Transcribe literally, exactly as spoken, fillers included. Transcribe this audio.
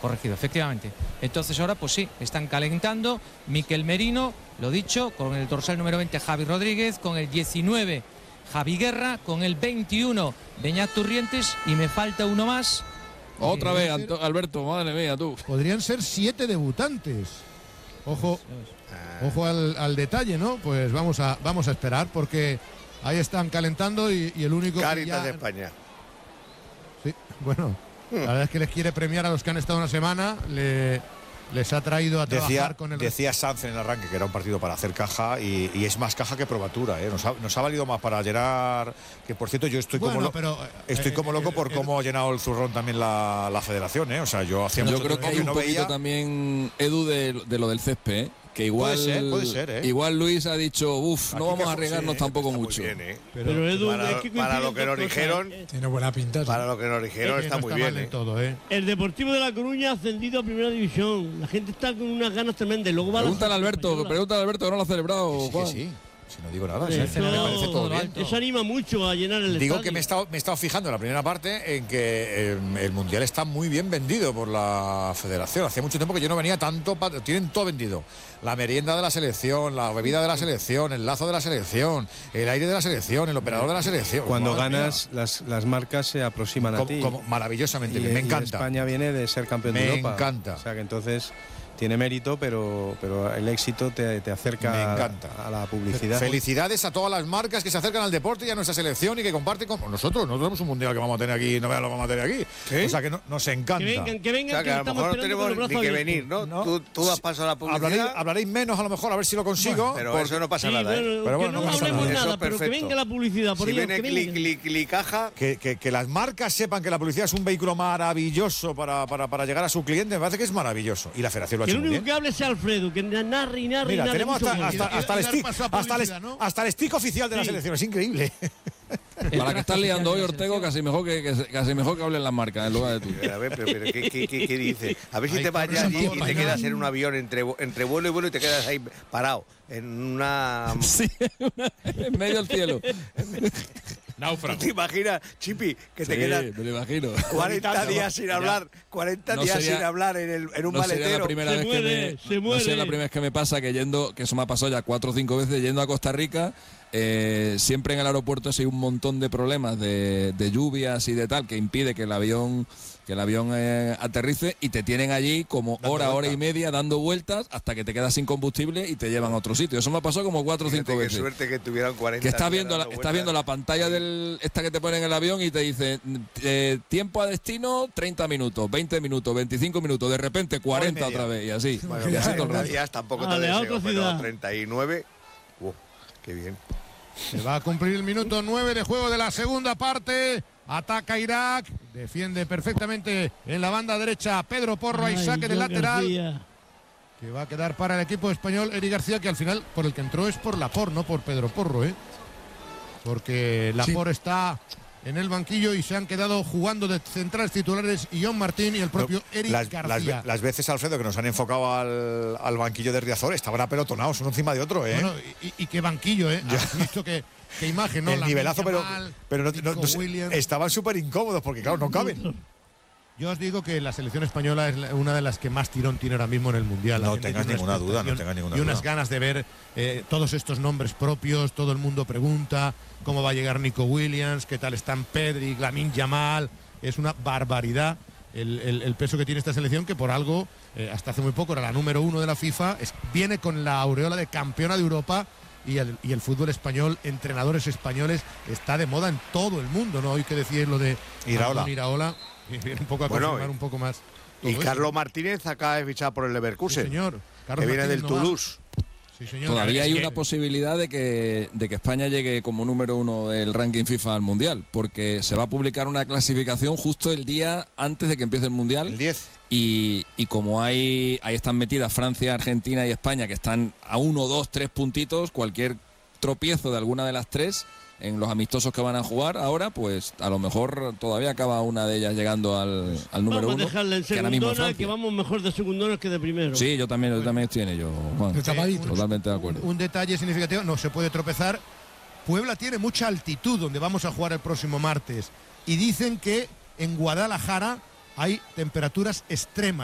corregido, efectivamente. Entonces ahora pues sí, están calentando Miquel Merino, lo dicho, con el dorsal número veinte Javi Rodríguez, con el diecinueve Javi Guerra, con el veintiuno Beñat Turrientes y me falta uno más. Otra vez, ser, Alberto, madre mía, tú. Podrían ser siete debutantes. Ojo, ojo al, al detalle, ¿no? Pues vamos a, vamos a esperar porque ahí están calentando y, y el único Cáritas que ya... de España. Sí, bueno, la verdad es que les quiere premiar a los que han estado una semana, le, les ha traído a trabajar decía, con el... Decía Sanz en el arranque que era un partido para hacer caja y, y es más caja que probatura, ¿eh? Nos ha, nos ha valido más para llenar, que por cierto yo estoy bueno, como, lo, pero, estoy eh, como loco el, por el, cómo ha llenado el zurrón también la, la federación, ¿eh? O sea, yo hacía Yo mucho creo que hay un no poquito veía... también, Edu, de, de lo del césped, ¿eh? Que igual, puede ser, puede ser, ¿eh? Igual Luis ha dicho, uff, no vamos a arriesgarnos sí, tampoco mucho. Bien, ¿eh? Pero, pero Edu, para, es que para lo que nos dijeron, tiene buena pinta. Para lo que nos dijeron, eh, está no muy está bien. ¿eh? Todo, ¿eh? El Deportivo de La Coruña ha ascendido a Primera División. La gente está con unas ganas tremendas. Luego va pregúntale a Alberto, pregúntale a Alberto que no lo ha celebrado. Sí, Juan. sí, sí. Si no digo nada, Eso, sí, me parece todo bien. Eso anima mucho a llenar el Digo estadio. que me he, estado, me he estado fijando en la primera parte en que eh, el Mundial está muy bien vendido por la Federación. Hacía mucho tiempo que yo no venía tanto, tienen todo vendido. La merienda de la selección, la bebida de la selección, el lazo de la selección, el aire de la selección, el operador de la selección. Cuando Madre ganas, las, las marcas se aproximan a como, ti. Como maravillosamente y, bien, me y encanta. España viene de ser campeón me de Europa. Me encanta. O sea que entonces... tiene mérito, pero, pero el éxito te, te acerca Me encanta. A, a la publicidad. Felicidades a todas las marcas que se acercan al deporte y a nuestra selección y que comparten con nosotros. Nosotros tenemos un mundial que vamos a tener aquí, no vean lo que vamos a tener aquí. ¿Sí? O sea que no, nos encanta. Que vengan, que vengan. O sea, que, que a lo mejor no tenemos ni que venir, ¿no? ¿no? Tú, tú has pasado la publicidad. Hablaréis, hablaréis menos a lo mejor, a ver si lo consigo. Bueno, pero por... eso no pasa sí, nada, bueno, ¿eh? Pero bueno, que no, no pasa hablemos nada. nada, pero que venga la publicidad. Por si ello, viene clic, clic, clic, caja. Que, que, que las marcas sepan que la publicidad es un vehículo maravilloso para, para, para llegar a su cliente, me parece que es maravilloso. Y la federación lo ha hecho muy bien. El único que hable sea Alfredo, que narre y narre. Mira, y tenemos hasta, hasta, hasta, el stick, hasta, el, ¿no? hasta el stick oficial de sí. la selección, es increíble. Para que estás liando hoy, Ortego, casi mejor que, que, casi mejor que hablen las marcas en lugar de tú. A ver, pero, pero ¿qué, qué, qué, qué dice? A ver si Ay, te vas allí y te quedas en un avión entre, entre vuelo y vuelo y te quedas ahí parado, en una... Sí, en medio del cielo. Náufrago. ¿Te imaginas, Chipi, que sí, te quedas me lo imagino. cuarenta días sin hablar, cuarenta no días sería, sin hablar en, el, en un no maletero? La primera se vez muere, que me, se muere. No sería la primera vez que me pasa que yendo, que eso me ha pasado ya cuatro o cinco veces, yendo a Costa Rica, eh, siempre en el aeropuerto hay un montón de problemas de, de lluvias y de tal, que impide que el avión... que el avión eh, aterrice y te tienen allí como dando hora, vuelta. hora y media dando vueltas hasta que te quedas sin combustible y te llevan a otro sitio. Eso me ha pasado como cuatro o cinco qué veces. Qué suerte que tuvieran cuarenta. Que estás viendo, la, estás viendo la pantalla del esta que te ponen en el avión y te dice eh, tiempo a destino treinta minutos, veinte minutos, veinticinco minutos, de repente cuarenta otra vez y así. Bueno, y así todo el rato. Días tampoco te deseo, pero treinta y nueve. Uh, qué bien. Se va a cumplir el minuto nueve de juego de la segunda parte. Ataca Irak, defiende perfectamente en la banda derecha Pedro Porro, hay saque de lateral García. Que va a quedar para el equipo español. Eric García, que al final por el que entró es por Laporte, no por Pedro Porro, ¿eh? Porque Laporte sí. está en el banquillo y se han quedado jugando de centrales titulares Ion Martín y el propio no, Eric las, García. Las, las veces, Alfredo, que nos han enfocado al, al banquillo de Riazor, estaban apelotonados uno encima de otro, ¿eh? Bueno, y, y qué banquillo, ¿eh? Has visto que qué imagen, ¿no? El la nivelazo, pero, mal, pero no, no, no, estaban súper incómodos porque, claro, no caben. Yo os digo que la selección española es una de las que más tirón tiene ahora mismo en el Mundial. No tengas ninguna duda, no tengas ninguna duda. Y unas duda. ganas de ver eh, todos estos nombres propios, todo el mundo pregunta cómo va a llegar Nico Williams, qué tal están Pedri, Lamine Yamal. Es una barbaridad el, el, el peso que tiene esta selección, que por algo, eh, hasta hace muy poco era la número uno de la FIFA, es, viene con la aureola de campeona de Europa. Y el, y el fútbol español, entrenadores españoles, está de moda en todo el mundo, ¿no? Hoy que decías lo de Iraola. Iraola, viene un poco a bueno, confirmar un poco más. Y eso. Carlos Martínez acaba de fichar por el Leverkusen. Sí, señor. Carlos que viene Martínez del Toulouse. Sí, señor. Todavía hay una posibilidad de que, de que España llegue como número uno del ranking FIFA al Mundial, porque se va a publicar una clasificación justo el día antes de que empiece el Mundial. El diez. Y, y como hay ahí están metidas Francia, Argentina y España, que están a uno, dos, tres puntitos, cualquier tropiezo de alguna de las tres en los amistosos que van a jugar ahora, pues a lo mejor todavía acaba una de ellas llegando al, al número vamos uno. Vamos a dejarla en segundona, que, que vamos mejor de segundona que de primero. Sí, yo también, yo también estoy en ello, Juan. Eh, Totalmente de acuerdo. Un, un detalle significativo, no se puede tropezar. Puebla tiene mucha altitud donde vamos a jugar el próximo martes. Y dicen que en Guadalajara hay temperaturas extremas.